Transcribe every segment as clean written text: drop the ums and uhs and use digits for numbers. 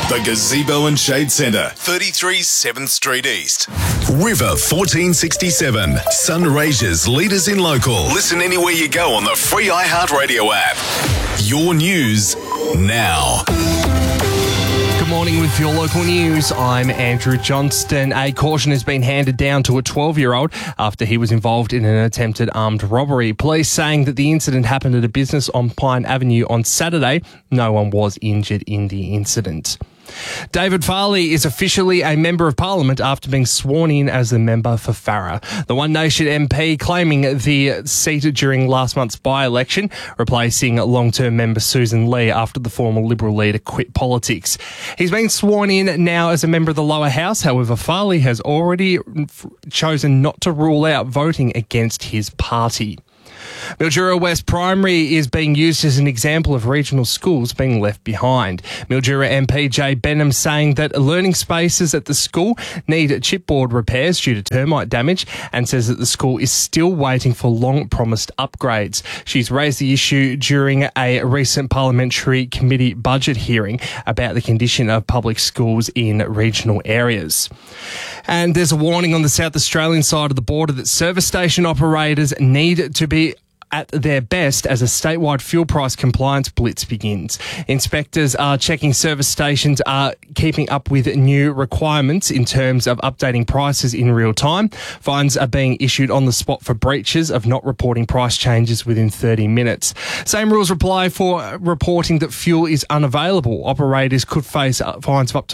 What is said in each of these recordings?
The Gazebo and Shade Centre, 33 7th Street East. River 1467, Sunraysia's leaders in local. Listen anywhere you go on the free iHeartRadio app. Your news now. Good morning with your local news. I'm Andrew Johnston. A caution has been handed down to a 12-year-old after he was involved in an attempted armed robbery. Police saying that the incident happened at a business on Pine Avenue on Saturday. No one was injured in the incident. David Farley is officially a Member of Parliament after being sworn in as the member for Farrer. The One Nation MP claiming the seat during last month's by-election, replacing long-term member Susan Lee after the former Liberal leader quit politics. He's been sworn in now as a member of the lower house. However, Farley has already chosen not to rule out voting against his party. Mildura West Primary is being used as an example of regional schools being left behind. Mildura MP Jay Benham saying that learning spaces at the school need chipboard repairs due to termite damage and says that the school is still waiting for long-promised upgrades. She's raised the issue during a recent parliamentary committee budget hearing about the condition of public schools in regional areas. And there's a warning on the South Australian side of the border that service station operators need to be at their best as a statewide fuel price compliance blitz begins. Inspectors are checking service stations are keeping up with new requirements in terms of updating prices in real time. Fines are being issued on the spot for breaches of not reporting price changes within 30 minutes. Same rules apply for reporting that fuel is unavailable. Operators could face fines of up to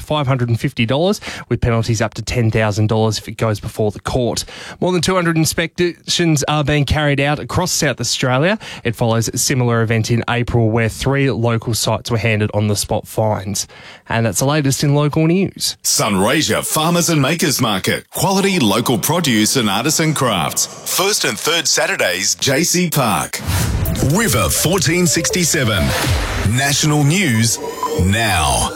$550 with penalties up to $10,000 if it goes before the court. More than 200 inspections are being carried out across South Australia. It follows a similar event in April where 3 local sites were handed on-the-spot fines. And that's the latest in local news. Sunraysia Farmers and Makers Market. Quality local produce and artisan crafts. First and third Saturdays, JC Park. River 1467. National news now.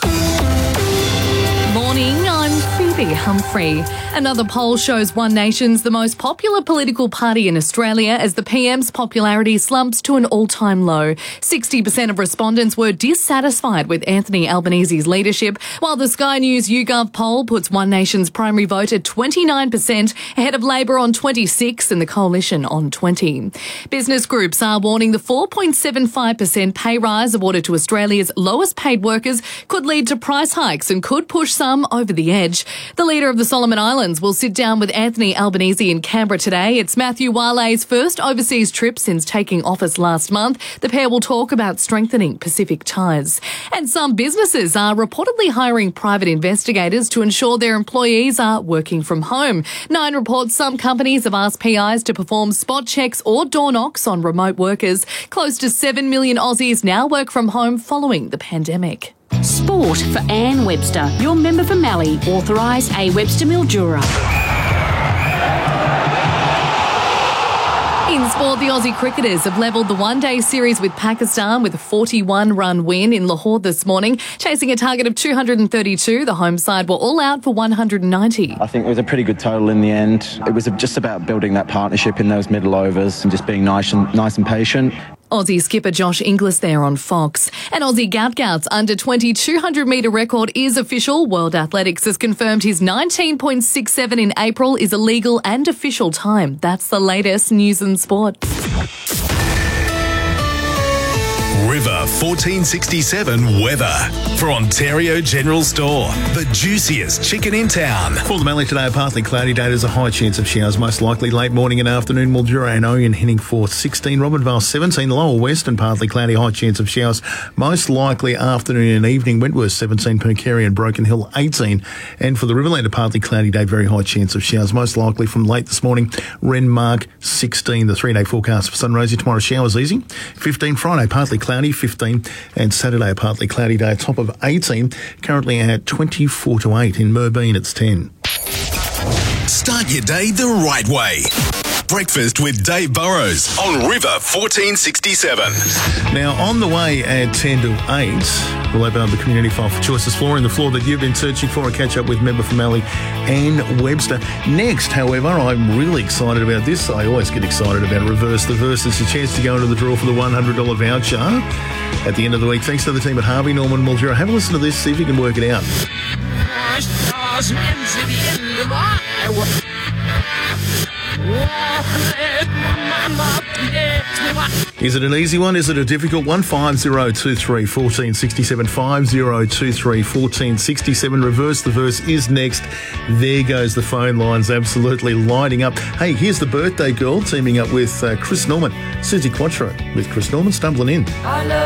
Morning, I'm Phoebe Humphrey. Another poll shows One Nation's the most popular political party in Australia as the PM's popularity slumps to an all-time low. 60% of respondents were dissatisfied with Anthony Albanese's leadership, while the Sky News YouGov poll puts One Nation's primary vote at 29%, ahead of Labor on 26% and the Coalition on 20%. Business groups are warning the 4.75% pay rise awarded to Australia's lowest paid workers could lead to price hikes and could push some over the edge. The leader of the Solomon Islands will sit down with Anthony Albanese in Canberra today. It's Matthew Wale's first overseas trip since taking office last month. The pair will talk about strengthening Pacific ties. And some businesses are reportedly hiring private investigators to ensure their employees are working from home. Nine reports some companies have asked PIs to perform spot checks or door knocks on remote workers. Close to 7 million Aussies now work from home following the pandemic. Sport for Anne Webster, your member for Mallee, authorised A. Webster Mildura. In sport, the Aussie cricketers have levelled the one-day series with Pakistan with a 41-run win in Lahore this morning. Chasing a target of 232, the home side were all out for 190. I think it was a pretty good total in the end. It was just about building that partnership in those middle overs and just being nice and patient. Aussie skipper Josh Inglis there on Fox. And Aussie Gout under 20 200-metre record is official. World Athletics has confirmed his 19.67 in April is a legal and official time. That's the latest news and sport. River 1467 weather for Ontario General Store. The juiciest chicken in town. For the Mallee today, a partly cloudy day. There's a high chance of showers, most likely late morning and afternoon. Mildura and Oyen heading for 16. Robinvale 17. Lower West and partly cloudy, high chance of showers, most likely afternoon and evening. Wentworth 17. Percary and Broken Hill 18. And for the Riverland, a partly cloudy day, very high chance of showers, most likely from late this morning. Renmark 16. The 3-day forecast for Sunraysia tomorrow, showers easing. 15 Friday, partly cloudy. 15, and Saturday a partly cloudy day, top of 18, currently at 24 to 8. In Merbeen it's 10. Start your day the right way. Breakfast with Dave Burrows on River 1467. Now, on the way at 10 to 8, we'll open up the community file for Choices Flooring, the floor that you've been searching for. A catch-up with member for Mallee, Anne Webster. Next, however, I'm really excited about this. I always get excited about Reverse the Verse. It's a chance to go into the draw for the $100 voucher at the end of the week. Thanks to the team at Harvey Norman Mildura. Have a listen to this, see if you can work it out. Is it an easy one? Is it a difficult one? 5023 1467 5023 1467. Reverse the Verse is next. There goes the phone lines, absolutely lighting up. Hey, here's the birthday girl teaming up with Chris Norman. Susie Quattro with Chris Norman stumbling in.